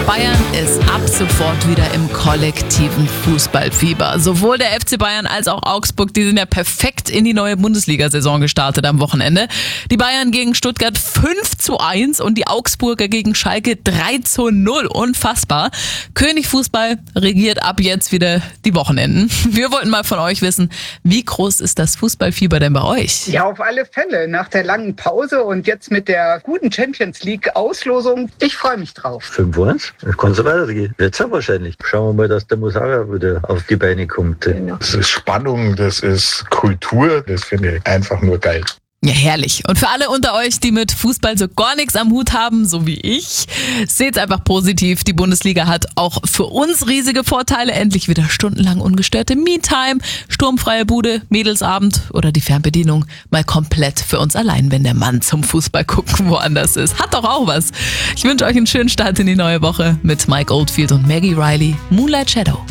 Bayern ist ab sofort wieder im kollektiven Fußballfieber. Sowohl der FC Bayern als auch Augsburg, die sind ja perfekt in die neue Bundesliga-Saison gestartet am Wochenende. Die Bayern gegen Stuttgart 5:1 und die Augsburger gegen Schalke 3:0. Unfassbar. König Fußball regiert ab jetzt wieder die Wochenenden. Wir wollten mal von euch wissen, wie groß ist das Fußballfieber denn bei euch? Ja, auf alle Fälle. Nach der langen Pause und jetzt mit der guten Champions League-Auslosung. Ich freue mich drauf. 5:1? Das kann so weitergehen. Jetzt wahrscheinlich. Schauen wir mal, dass der Musara wieder auf die Beine kommt. Das ist Spannung, das ist Kultur. Das finde ich einfach nur geil. Ja, herrlich. Und für alle unter euch, die mit Fußball so gar nichts am Hut haben, so wie ich, seht's einfach positiv. Die Bundesliga hat auch für uns riesige Vorteile. Endlich wieder stundenlang ungestörte Me-Time, sturmfreie Bude, Mädelsabend oder die Fernbedienung mal komplett für uns allein, wenn der Mann zum Fußball gucken woanders ist. Hat doch auch was. Ich wünsche euch einen schönen Start in die neue Woche mit Mike Oldfield und Maggie Riley, Moonlight Shadow.